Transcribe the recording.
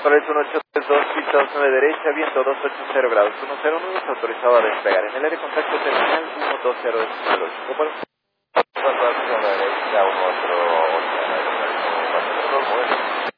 Para el 1832, pista 29 derecha, viento 280 grados, 109, autorizado a despegar. En el área de contacto terminal 120 es el 8. Bueno. Derecha, 1 otro, 8,